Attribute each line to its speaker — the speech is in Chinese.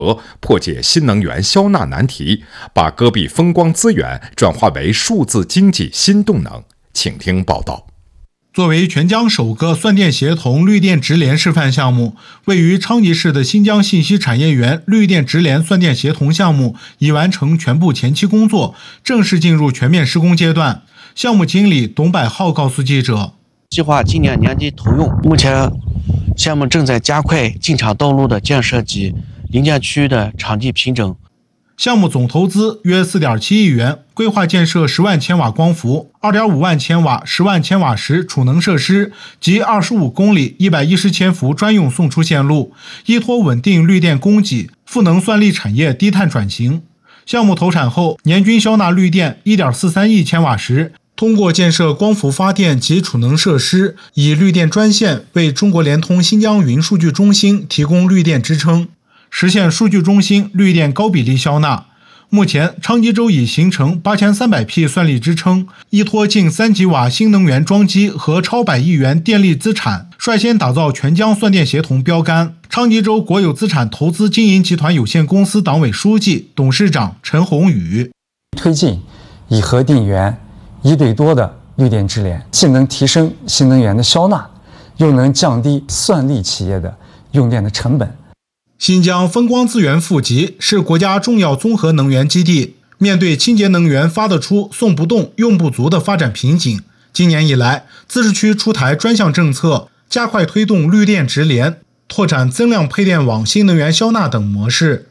Speaker 1: 破解新能源消纳难题，把戈壁风光资源转化为数字经济新动能。请听报道。
Speaker 2: 作为全疆首个算电协同绿电直联示范项目，位于昌吉市的新疆信息产业园绿电直联算电协同项目已完成全部前期工作，正式进入全面施工阶段。项目经理董百浩告诉记者，
Speaker 3: 计划今年年底投用，目前项目正在加快进场道路的建设及临建区域的场地平整。
Speaker 2: 项目总投资约 4.7 亿元，规划建设10万千瓦光伏、2.5万千瓦、10万千瓦时储能设施及25公里110千伏专用送出线路，依托稳定绿电供给，赋能算力产业低碳转型。项目投产后，年均消纳绿电 1.43 亿千瓦时，通过建设光伏发电及储能设施，以绿电专线为中国联通新疆云数据中心提供绿电支撑，实现数据中心绿电高比例消纳。目前，昌吉州已形成8300匹算力支撑，依托近3吉瓦新能源装机和超100亿元电力资产，率先打造全疆算电协同标杆。昌吉州国有资产投资经营集团有限公司党委书记、董事长陈宏宇，
Speaker 4: 推进以核定源一对多的绿电直联，既能提升新能源的消纳，又能降低算力企业的用电的成本。
Speaker 2: 新疆风光资源富集，是国家重要综合能源基地，面对清洁能源发得出、送不动、用不足的发展瓶颈，今年以来，自治区出台专项政策，加快推动绿电直联，拓展增量配电网、新能源消纳等模式。